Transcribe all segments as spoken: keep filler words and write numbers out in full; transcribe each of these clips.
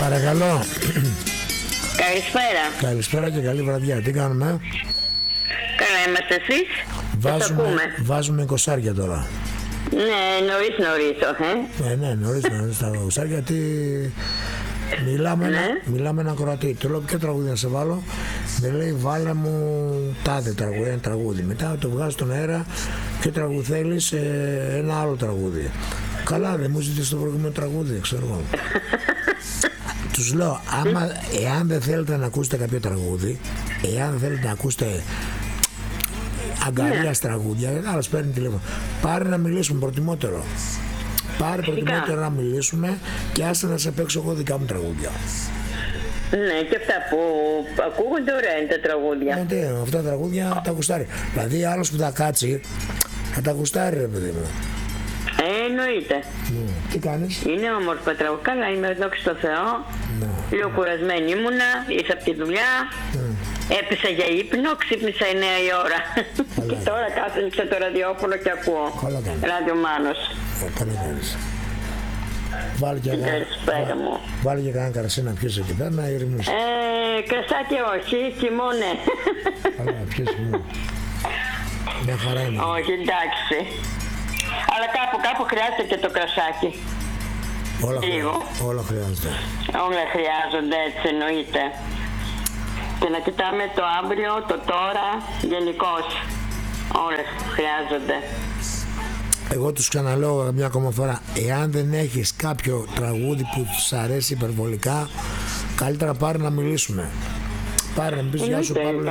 Παρακαλώ. Καλησπέρα. Καλησπέρα και καλή βραδιά. Τι κάνουμε? Καλά είμαστε εσείς? Βάζουμε, βάζουμε εικοσάρια τώρα. Ναι, νωρίς νωρίς, όχι. Ναι, ναι, νωρίς νωρίς τα εικοσάρια, γιατί μιλάμε, ναι. ένα, μιλάμε ένα κορατή. Του λέω ποιο τραγούδι να σε βάλω. Με λέει βάλε μου τάδε τραγούδι, ένα τραγούδι. Μετά το βγάζω στον αέρα, ποιο τραγούδι θέλεις, ε, ένα άλλο τραγούδι. Καλά, δεν μου ζητήσεις το προηγούμενο τραγούδι, ξέρω εγώ. Τους λέω, άμα, εάν δεν θέλετε να ακούσετε κάποιο τραγούδι, εάν δεν θέλετε να ακούσετε αγκαλίας τραγούδια, άλλος παίρνει τηλέφωνο. Πάρε να μιλήσουμε, προτιμότερο. Πάρε προτιμότερο να μιλήσουμε και άσε να σε παίξω εγώ δικά μου τραγούδια. Ναι, και αυτά που ακούγονται ωραία είναι τα τραγούδια. Ναι, ναι, αυτά τα τραγούδια τα γουστάρει. Δηλαδή, άλλος που θα κάτσει, θα τα γουστάρει, ρε παιδί μου. Ε, εννοείται. Ναι. Τι κάνεις? Είναι όμορφα τραγούδια. Καλά, είμαι δόξα τω Θεώ. Ναι. Λίγο κουρασμένη ήμουνα, ήρθα από τη δουλειά. Ναι. Έπεσα για ύπνο, ξύπνησα εννιά η ώρα. Και τώρα κάθισα το ραδιόφωνο και ακούω. Ράδιο Μάνος. Καλά κάνεις. Βάλε και κανένα Βάλε και κανένα καρασί να πιεις εκεί πέρα, να ηρεμήσεις. Ε, κρασάκι όχι, χειμώνε. Καλά, πιες χειμώνα. Μια χαρά είναι. Όχι, εντάξει. Αλλά κάπου κάπου χρειάζεται και το κρασάκι. Όλα, Λίγο. όλα χρειάζονται. Όλα χρειάζονται, έτσι εννοείται. Και να κοιτάμε το αύριο, το τώρα, γενικώς. Όλα χρειάζονται. Εγώ τους ξαναλέω μια ακόμα φορά, εάν δεν έχεις κάποιο τραγούδι που τους αρέσει υπερβολικά, καλύτερα πάρε να μιλήσουμε. Πάρε να μου πεις γεια σου Παύλο,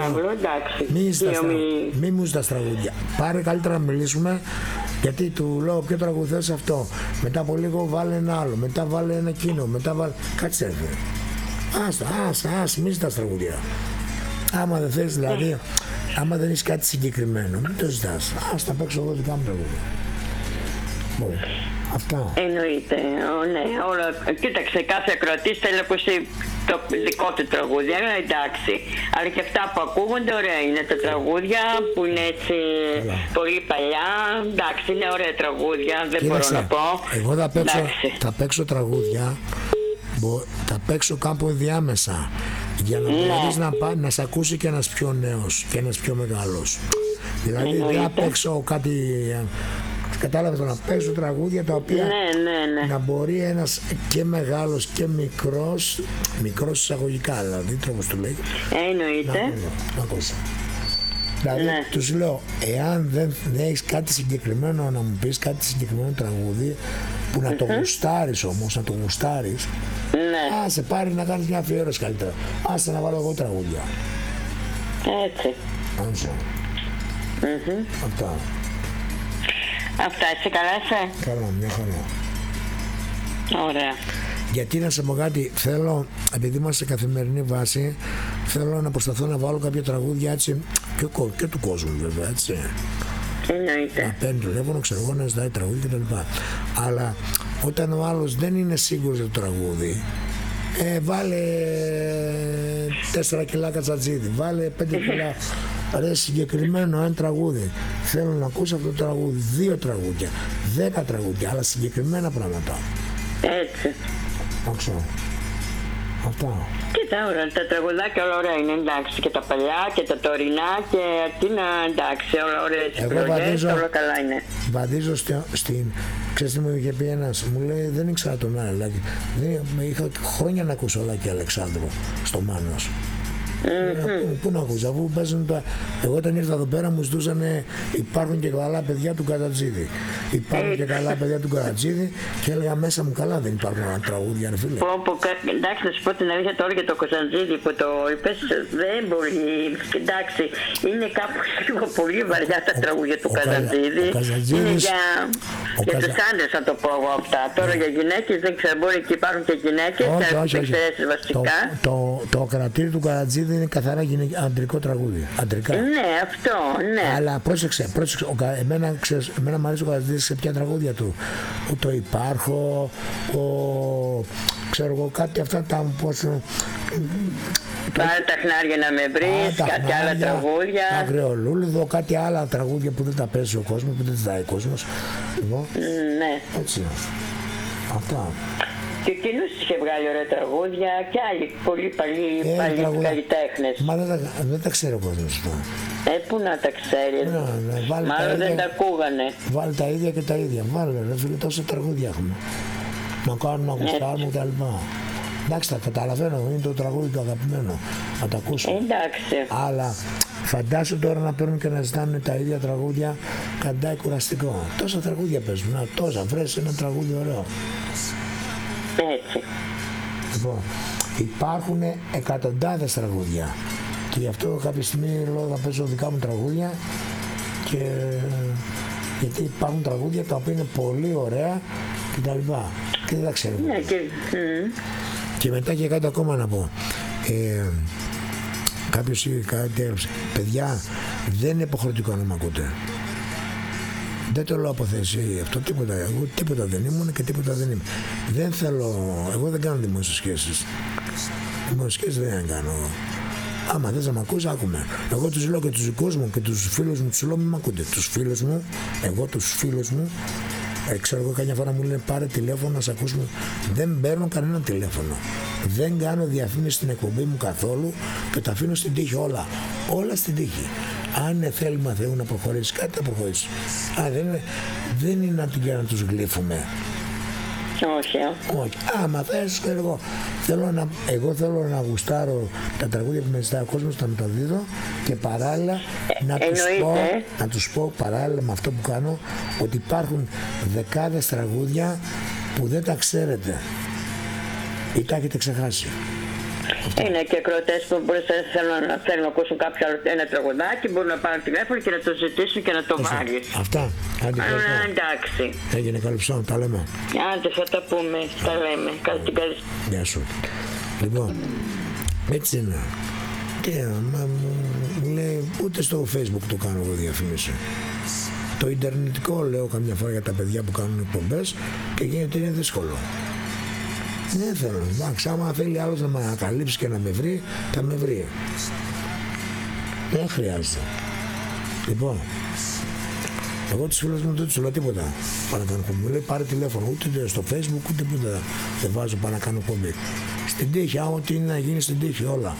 μη μου ζητάς τραγούδια. Πάρε καλύτερα να μιλήσουμε, γιατί του λέω ποιο τραγούδι θες αυτό. Μετά από λίγο βάλε ένα άλλο, μετά βάλε ένα εκείνο, μετά βάλε... Κάτσε έρθει. Άστα, άστα, άστα, μη ζητάς τραγούδια. Άμα δεν θες δηλαδή, άμα δεν έχεις κάτι συγκεκριμένο, μην το ζητάς. Άστα παίξω εγώ δικά μου τραγούδια. Αυτά. Εννοείται, ο, ναι, όλα. Κοίταξε, κάθε ακροατής θέλει να ακούσει το δικό του τραγούδι, αλλά εντάξει. Αλλά και αυτά που ακούγονται ωραία είναι τα τραγούδια που είναι έτσι πολύ παλιά. Εντάξει, είναι ωραία τραγούδια, δεν Κοίταξε, μπορώ να πω. Εγώ θα παίξω, θα παίξω τραγούδια, θα παίξω κάπου διάμεσα. Για να ναι. μπορείς να, πά, να σε ακούσει και ένας πιο νέος και ένας πιο μεγάλος. Δηλαδή δεν θα παίξω κάτι... Κατάλαβες, να παίζω τραγούδια τα οποία ναι, ναι, ναι. να μπορεί ένας και μεγάλος και μικρός, μικρός εισαγωγικά δηλαδή, τρόπος του λέει. Εννοείται. Να ακούσω. Δηλαδή ναι. τους λέω, εάν δεν, δεν έχεις κάτι συγκεκριμένο να μου πεις, κάτι συγκεκριμένο τραγούδι που να mm-hmm. το γουστάρεις όμως, να το γουστάρεις, ναι. άσε πάρει να κάνεις μια αφιέρωση καλύτερα. Άσε να βάλω εγώ τραγούδια. Έτσι. Άσε. Mm-hmm. Αυτά. Αυτά, εσύ καλά είσαι? Καλά, μια χαρά. Ωραία. Γιατί να σε πω κάτι, θέλω, επειδή είμαστε σε καθημερινή βάση, θέλω να προσπαθώ να βάλω κάποια τραγούδια έτσι, και, και του κόσμου βέβαια, έτσι. Εννοείται. Να παίρνει τηλέφωνο, ξέρω εγώ, να ζητάει τραγούδι κτλ. Αλλά όταν ο άλλος δεν είναι σίγουρος για το τραγούδι, ε, βάλε τέσσερα κιλά κατσατζίδι, βάλε πέντε κιλά. Ρε, συγκεκριμένο ένα τραγούδι. Θέλω να ακούσω αυτό το τραγούδι. Δύο τραγούδια, δέκα τραγούδια, αλλά συγκεκριμένα πράγματα. Έτσι. Άξω. Αυτά. Κοίτα, ωραία, τα τραγουδάκια όλα ωραία είναι, εντάξει, και τα παλιά και τα τωρινά και τι να, εντάξει, όλα ωραίες επιλογές, όλα καλά είναι. Βαδίζω στην, στην ξέρεις τι μου είχε πει ένας, μου λέει δεν ήξερα τον Αλέκη, είχα χρόνια να ακούσω Αλέκη Αλεξάνδρου στο Μάνος. Mm-hmm. Πού να ακούσα, αφού παίζουν τα... Εγώ όταν ήρθα εδώ πέρα μου ζητούσαν υπάρχουν και καλά παιδιά του Καρατζίδη. Υπάρχουν και καλά παιδιά του Καρατζίδη και έλεγα μέσα μου καλά δεν υπάρχουν τραγούδια, ρε φίλε. Πω, πω, εντάξει, να σου πω την αλήθεια τώρα για το Καρατζίδη που το είπες, δεν μπορεί. Εντάξει, είναι κάπως λίγο πολύ βαριά τα τραγούδια του Καρατζίδη. Είναι για, για τους άντρες να το πω εγώ αυτά. Τώρα για γυναίκες δεν ξέρω, μπορεί και υπάρχουν και γυναίκες, θα εξαιρέσεις βασικά. Το κρατήρι του Καρατζίδη είναι καθαρά αντρικό τραγούδι. Αντρικά. Ναι, αυτό, ναι. Αλλά πρόσεξε, πρόσεξε. Ο, εμένα, ξέρεις, εμένα μου αρέσει ο Καρατζίδης σε ποια τραγούδια του. Ο, το υπάρχω, ο, ξέρω εγώ, κάτι αυτά τα πώς... Πάρε τα χνάρια να με βρεις, κάτι χνάρια, άλλα τραγούδια. Αγριολούλουδο, κάτι άλλα τραγούδια που δεν τα παίζει ο κόσμος, που δεν τα ζητάει ο κόσμος. Λοιπόν, ναι. έτσι. Αυτά. Και εκείνος είχε βγάλει ωραία τραγούδια και άλλοι πολύ παλιοί ε, καλλιτέχνες. Μα δεν τα, δεν τα ξέρει ο κόσμος αυτό. Ε, πού να τα ξέρει. Ναι, ναι, μάλλον δεν τα ακούγανε. Βάλει τα ίδια και τα ίδια. Βάλε ρε φίλε, τόσα τραγούδια έχουμε. Να κάνουν, να γουστάρουν και τα λοιπά. Εντάξει, τα καταλαβαίνω, είναι το τραγούδι το αγαπημένο. Να τα ακούσω. Εντάξει. Αλλά φαντάσου τώρα να παίρνουν και να ζητάνε τα ίδια τραγούδια, καντάει κουραστικό. Τόσα τραγούδια παίζουν, να, τόσα, βρες ένα τραγούδι ωραίο. Έτσι. Λοιπόν, υπάρχουν εκατοντάδες τραγούδια και γι' αυτό κάποια στιγμή λέω θα παίζω δικά μου τραγούδια και γιατί υπάρχουν τραγούδια τα οποία είναι πολύ ωραία και τα λοιπά και δεν τα ξέρουμε. Ναι, και... και μετά και κάτι ακόμα να πω. Ε, κάποιος ή κάτι έγραψε, παιδιά δεν είναι υποχρεωτικό να μ' ακούτε. Δεν το λέω από θέση αυτό, τίποτα. Εγώ τίποτα δεν ήμουν και τίποτα δεν είμαι. Δεν θέλω, εγώ δεν κάνω δημόσιες σχέσεις. Δημόσιες σχέσεις δεν κάνω. Άμα θες να μ' ακούς, άκουμε. Εγώ τους λέω και τους δικούς μου και τους φίλους μου, τους λέω μην μ' ακούτε. Τους φίλους μου, εγώ τους φίλους μου, ε, ξέρω εγώ καμιά φορά μου λένε πάρε τηλέφωνο να σε ακούσουμε. Δεν παίρνω κανένα τηλέφωνο. Δεν κάνω διαφήμιση στην εκπομπή μου καθόλου και τα αφήνω στην τύχη όλα. Όλα στην τύχη. Αν είναι θέλημα Θεού να προχωρήσει κάτι, θα προχωρήσει. Α, δεν είναι, δεν είναι για να τους γλύφουμε. Όχι. Όχι. Άμα θες, εγώ θέλω να, εγώ θέλω να γουστάρω τα τραγούδια που με ζητάει ο κόσμος, να μεταδίδω και παράλληλα ε, να, τους πω, να τους πω παράλληλα με αυτό που κάνω ότι υπάρχουν δεκάδες τραγούδια που δεν τα ξέρετε ή τα έχετε ξεχάσει. Αυτό. Είναι και ακροατές που μπορεί να θέλουν, να θέλουν να ακούσουν κάποιο άλλο ένα τραγουδάκι, μπορούν να πάρουν τηλέφωνο και να το ζητήσουν και να το βάλουν. Αυτά. Άντε, Α, εντάξει. Έγινε καλή ψώμα, τα λέμε. Άντε, θα τα πούμε, τα λέμε. Καλή την καλή. Γεια σου. Λοιπόν, έτσι είναι. Και μα, μου λέει, ούτε στο Facebook το κάνω εγώ διαφήμιση. Το ιντερνετικό λέω καμιά φορά για τα παιδιά που κάνουν εκπομπές και γίνεται είναι δύσκολο. Δεν θέλω, εντάξει, άμα θέλει άλλος να με ανακαλύψει και να με βρει, θα με βρει. Δεν χρειάζεται. Λοιπόν, εγώ τους φίλους μου δεν τους λέω τίποτα. Πάνω κάνω εκπομπή. Μου λέει πάρε τηλέφωνο, ούτε στο Facebook ούτε τίποτα δεν βάζω πάνω να κάνω εκπομπή. Στην τύχη, άμα ό,τι είναι να γίνει στην τύχη όλα.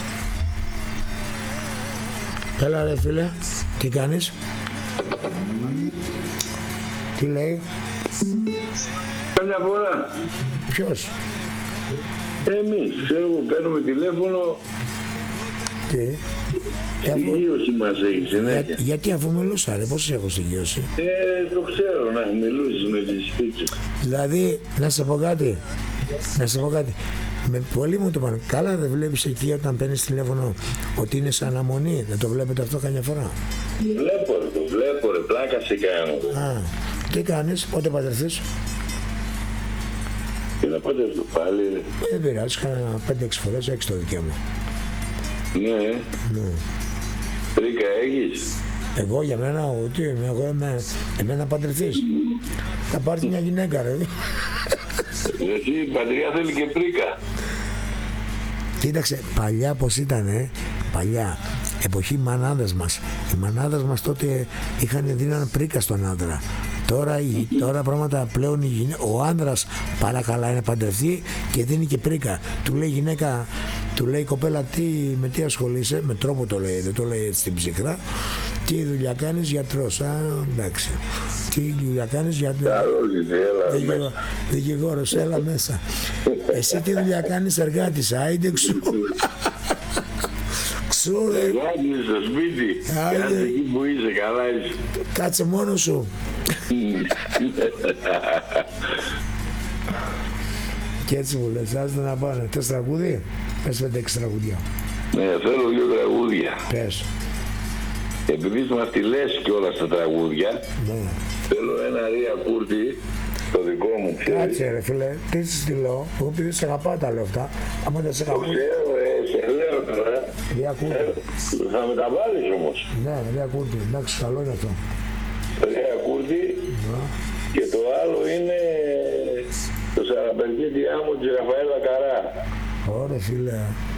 Έλα ρε φίλε, τι κάνεις? Τι λέει? Καμιά φορά. Ποιος? Εμείς, ξέρω, παίρνουμε τηλέφωνο. Τι? Στοιχείωση μας έχει συνέχεια. Για, γιατί αφού μιλούσα ρε, πώς έχω στοιχείωση? Ε, το ξέρω να μιλούσεις με τη σπίτσα. Δηλαδή, να σε πω κάτι, να σε πω κάτι. Με πολύ μου το πάνε. Καλά δεν βλέπεις εκεί όταν παίρνεις τηλέφωνο ότι είναι σε αναμονή, δεν το βλέπετε αυτό καμιά φορά? Βλέπω ρε, το βλέπω ρε, πλάκα σε κάνω. Α, τι κάνεις, πότε παντρευτείς? Και να πάτε στο πάλι. Δεν πειράζει, κάνα πέντε έξι φορές, έξι το δικαίωμα. Ναι. Ναι. Πρίκα έχεις? Εγώ για μένα, ότι εγώ είμαι, εμένα παντρευτείς. Θα πάρεις μια γυναίκα ρε. Εσύ η πατριά θέλει και πρίκα. Κοίταξε, παλιά πως ήτανε, παλιά, εποχή μανάδες μας. Οι μανάδες μας τότε είχαν δίνανε πρίκα στον άντρα. Τώρα, τώρα πράγματα πλέον η γυναίκα, ο άνδρας παρακαλά είναι παντρευτεί και δίνει και πρίκα. Του λέει γυναίκα, του λέει κοπέλα τι, με τι ασχολείσαι, με τρόπο το λέει, δεν το λέει έτσι στην ψυχρά. Τι δουλειά κάνεις? Γιατρός. Α, εντάξει. Τι δουλειά κάνεις? Γιατρός. Δικηγόρος, έλα μέσα. Εσύ τι δουλειά κάνεις? Εργάτης. Άιντε ξού. Ξού ρε. Εργάτης στο σπίτι. Κάτσε εκεί που είσαι, καλά είσαι. Κάτσε μόνος σου. Και έτσι μου λες, άστα να πάνε. Θες τραγούδι? Πες πέντε έξι τραγούδια. Ναι, θέλω δύο τραγούδια. Πες. Επειδή μας τη λες κιόλα στα τραγούδια, ναι. Θέλω ένα Ρία Κούρτη, το δικό μου, ξέρεις. Κάτσε ρε φίλε, τι σου τη λέω, εγώ επειδή σε αγαπάω τα λέω αυτά. Άμα δεν σε αγαπάω. Το ξέρω, ε, σε λέω τώρα. Ρία Κούρτη. Ε, θα με τα βάλεις όμως. Ναι, Ρία Κούρτη, εντάξει, καλό είναι αυτό. Ρία Κούρτη, ναι. Και το άλλο είναι το Σαραπερκίτη άμμο της Ραφαέλα Καρά. Ωραία φίλε.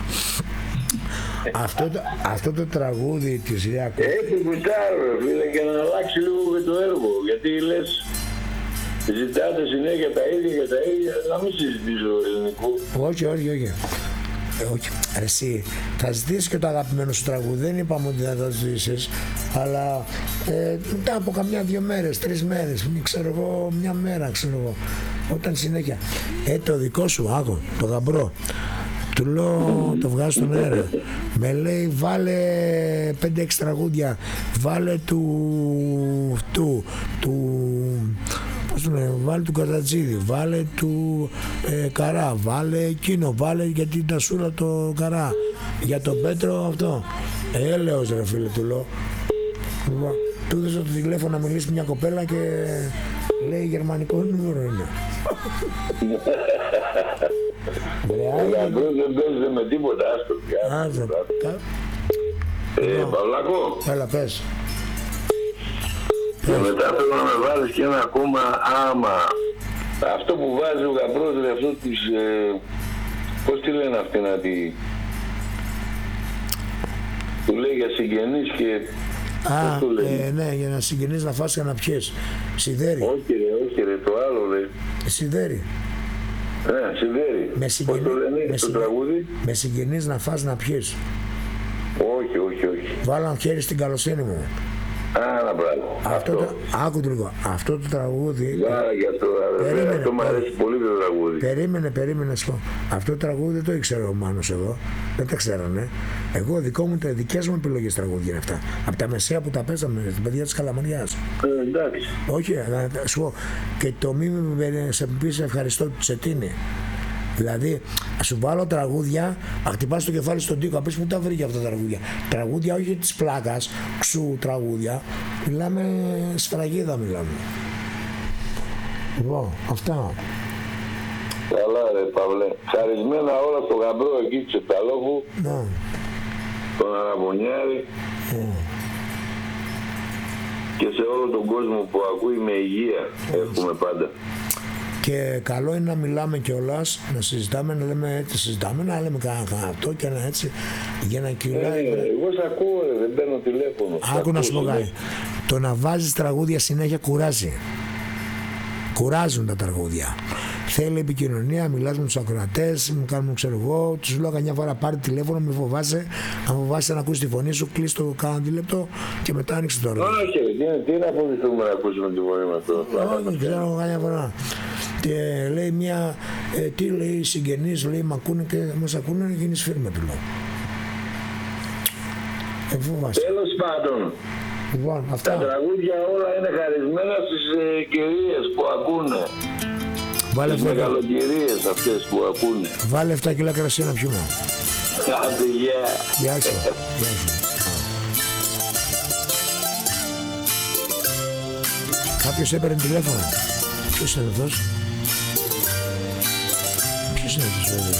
Αυτό το, αυτό το τραγούδι της Ρία Κούρτη. Έχει κουτάρω φίλε, για να αλλάξει λίγο και το έργο, γιατί λες ζητάτε συνέχεια τα ίδια και τα ίδια, να μην συζητήσω ελληνικού. Όχι, όχι, όχι. Ε, όχι. Εσύ θα ζητήσεις και το αγαπημένο σου τραγούδι, δεν είπαμε ότι θα το ζητήσεις, αλλά ε, μετά από καμιά δύο μέρες, τρεις μέρες, ξέρω εγώ, μια μέρα, ξέρω εγώ, όταν συνέχεια, ε, το δικό σου, άκου, το γαμπρό, του λέω, το βγάζω στον αέρα, με λέει βάλε πέντε έξι τραγούδια, βάλε του, του, του, πώς το λένε, βάλε του Καζατζίδη, βάλε του ε, Καρά, βάλε εκείνο, βάλε για την Τασούρα το Καρά, για τον Πέτρο αυτό. Έλεος ρε φίλε, του λέω. Του έδωσα το τηλέφωνο να μιλήσει μια κοπέλα και λέει γερμανικό νούμερο είναι. Ο γαμπρός δεν παίζεται με τίποτα, άστο πια. Ε, Παυλάκο. Έλα, πες. Και μετά θέλω να με βάλεις και ένα ακόμα άμα. Αυτό που βάζει ο γαμπρός, ρε, αυτό της, ε, πώς τη λένε αυτή να τη... Του λέει για συγγενείς και... Α, ε, ναι, για να συγγενείς να φας και να πιες. Σιδέρι. Όχι ρε, όχι ρε, το άλλο ρε. Σιδέρι. Ναι, σιδέρι. Με συγγενείς, πώς το λένε, με το συγγενείς, τραγούδι. με συγγενείς να φας να πιες. Όχι, όχι, όχι. Βάλα ένα χέρι στην καλοσύνη μου. Άρα, μπράβο. Αυτό, αυτό. Το, άκου το λίγο. Αυτό το τραγούδι. Άρα και αυτό, περίμενε, αυτό μου αρέσει πολύ το τραγούδι. Περίμενε, περίμενε. Σου. Αυτό το τραγούδι δεν το ήξερε ο Μάνος εδώ. Δεν τα ξέρανε. Εγώ, δικό μου, δικές μου επιλογές τραγούδια είναι αυτά. Από τα μεσαία που τα παίζαμε, την παιδιά της Καλαμαριάς. Ε, εντάξει. Όχι, να σου πω. Και το μη με σε πεις ευχαριστώ του Τσετίνη. Δηλαδή, σου βάλω τραγούδια, χτυπάς το κεφάλι στον τοίχο, πες που τα βρήκε αυτά τα τραγούδια. Τραγούδια όχι της πλάκας, ξου τραγούδια. Μιλάμε σφραγίδα, μιλάμε. Λοιπόν, αυτά. Καλά ρε Παύλε. Χαρισμένα όλα στο γαμπρό εκεί του Τσεπταλόφου. Ναι. Τον Αραβωνιάρη. Mm. Και σε όλο τον κόσμο που ακούει με υγεία. Mm. Έχουμε πάντα. Και καλό είναι να μιλάμε κιόλας, να συζητάμε, να λέμε έτσι, συζητάμε, να λέμε κανένα αυτό και ένα έτσι, για να κυλάει. Ε, εγώ σ' ακούω, ρε, δεν παίρνω τηλέφωνο. Άκου να σου πω κάτι. Το να βάζεις τραγούδια συνέχεια κουράζει. Κουράζουν τα τραγούδια. Θέλει επικοινωνία, μιλάς με τους ακροατές, μου κάνουν, ξέρω εγώ, τους λέω καμιά φορά πάρει τηλέφωνο, μη φοβάσαι. Αν φοβάσαι να ακούσει τη φωνή σου, κλείς το κάνα αντίλεπτο και μετά άνοιξε το ρόλο. Όχι, τι είναι να φοβηθούμε να ακούσουμε τη φωνή μας τώρα. Όχι, ξέρω καμιά φορά. Και λέει μια, ε, τι λέει οι συγγενείς, λέει μ' ακούνε και μας ακούνε να γίνεις φίρμα του λέω. Ε, φοβάσαι. Τέλος πάντων, λοιπόν, αυτά. τα τραγούδια όλα είναι χαρισμένα στις ε, κυρίες που ακούνε. Βάλε τις μεγαλοκυρίες αυτές που ακούνε. Βάλε εφτά κιλά κρασί να πιούμε. Άντε, γεια. Γεια σου. Γεια σου. Κάποιος έπαιρνε τηλέφωνο. Ποιος είναι αυτός? Ποιος είναι αυτός βέβαια?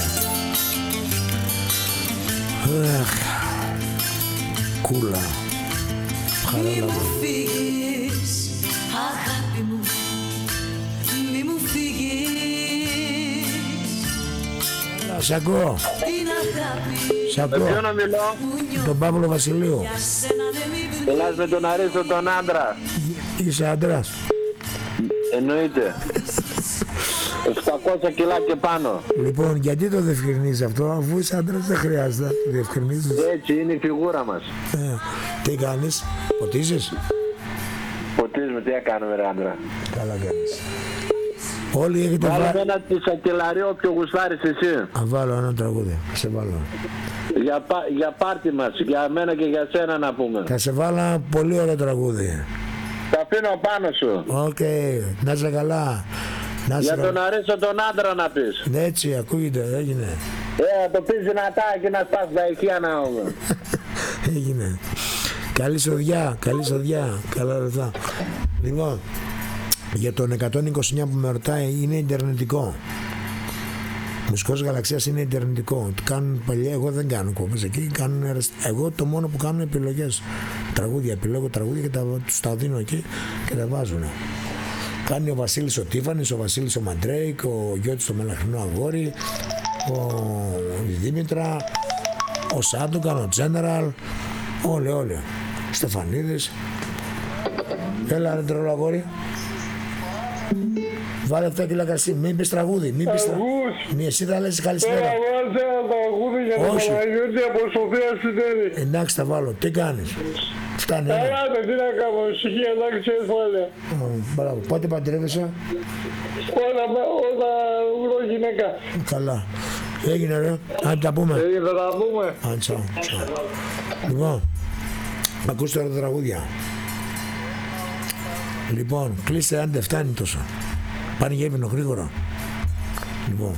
Αχ, κούλα. Μη μου φύγεις, αγάπη μου, μη μου φύγεις. Σ' ακούω. Την αγάπη Σ' ακούω. Με ποιον να μιλώ? Τον Παύλο Βασιλείου. για σένα δεν μιλώ. Μιλάς με τον Αρίστο τον άντρα. Είσαι άντρας? Εννοείται. επτακόσια κιλά και πάνω. Λοιπόν, γιατί το διευκρινίζεις αυτό, αφού είσαι άντρας δεν χρειάζεται να το διευκρινίζεις. Έτσι είναι η φιγούρα μας. Ε, τι κάνεις, ποτίζεις? Ποτίζουμε, τι έκαναμε ρε άντρα. Καλά κάνεις. Όλοι έχετε Βάλουμε βάλει. ένα τρισακελαριό όποιο γουστάρεις εσύ. Α, βάλω ένα τραγούδι, σε βάλω. Για, πα, για πάρτι μας, για μένα και για σένα να πούμε. Θα σε βάλω ένα πολύ ωραίο τραγούδι. Τα αφήνω πάνω σου. Οκ, να είσαι καλά. Να είσαι Για καλά. τον Αρίστο τον άντρα να πεις. Ναι, έτσι, ακούγεται, έγινε. Ε, το πεις δυνατά και να σπάς τα ηχεία να έχουμε. Έγινε. Καλή σοδιά, καλή σοδιά, καλά λεφτά. Λοιπόν, για τον εκατόν είκοσι εννιά που με ρωτάει, είναι ιντερνετικό. Μουσικός Γαλαξίας είναι ιντερνετικό. Το κάνουν παλιά, εγώ δεν κάνω κόβες εκεί. Κάνουν, εγώ το μόνο που κάνω είναι επιλογές. Τραγούδια, επιλέγω τραγούδια και τα, τους τα δίνω εκεί και τα βάζουν. Κάνει ο Βασίλης ο Τίφανης, ο Βασίλης ο Μαντρέικ, ο Γιώτης το Μελαχρινό Αγόρι, ο η Δήμητρα, ο Σάντογκαν, ο Τζένεραλ, όλοι όλοι. Στεφανίδης. Έλα ρε τρελό αγόρι. Βάλε αυτά κιλά κρασί, μην πεις τραγούδι, μην πεις τραγούδι. Μη εσύ θα λες καλησπέρα. Τώρα βάζε ένα τραγούδι για τον Παναγιώτη από Σοφία Σιδέρη. Εντάξει θα βάλω, τι κάνεις. Φτάνει. Ελάτε, τι να κάνω, ησυχία, εντάξει, έσφαλε. Μπράβο, πότε παντρεύεσαι. Όλα, όλα, ουρώ γυναίκα. Καλά. Έγινε ρε, αν τα πούμε. Έγινε, θα τα πούμε. Αν τσάω, τσάω. Λοιπόν, ακούς τώρα τα τραγούδια. Λοιπόν, κλείστε αν δεν φτάνει τόσο. Πάνε για ύπνο γρήγορα. Λοιπόν.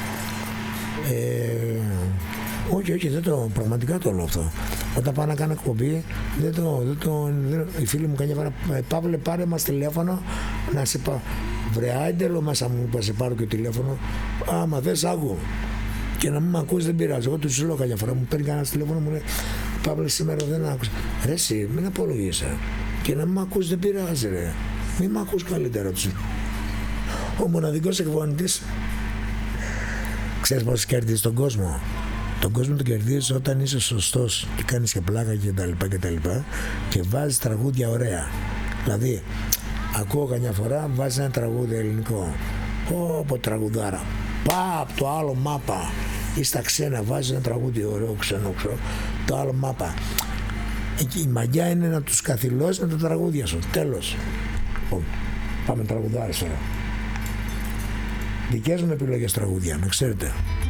Ε, όχι, όχι, δεν το, πραγματικά το λέω αυτό. Όταν πάω να κάνω εκπομπή, δεν το, δεν το, δεν, η φίλη μου κάνει φορά, Παύλε πάρε μας τηλέφωνο να σε πάω. Βρε άιντελο μέσα μου που σε πάρω και τηλέφωνο, άμα θες άκου. Και να μην με ακούσει δεν πειράζει. Εγώ του λέω καμιά φορά, μου παίρνει κανένα τηλέφωνο, μου λέει Παύλε σήμερα δεν άκουσα. Ρε εσύ, μην απολογείσαι. Και να μην με ακούσει δεν πειράζει ρε. Μην με ακούς καλύτερα τους. Ο μοναδικός εκφωνητής. Ξέρεις πώς κερδίζεις τον κόσμο. Τον κόσμο τον κερδίζεις όταν είσαι σωστός και κάνεις και πλάκα και τα λοιπά και τα λοιπά και βάζεις τραγούδια ωραία. Δηλαδή, ακούω καμιά φορά, βάζεις ένα τραγούδι ελληνικό. Ω, τραγουδάρα. Πά από το άλλο μάπα. Ή στα ξένα βάζεις ένα τραγούδι ωραίο ξένο, ξέρω, το άλλο μάπα. Η μαγιά είναι να τους καθυλώσεις με τα τραγούδια σου. Τέλος. Πάμε τραγουδάρες τώρα. Δικές μου επιλογές τραγούδια, να ξέρετε.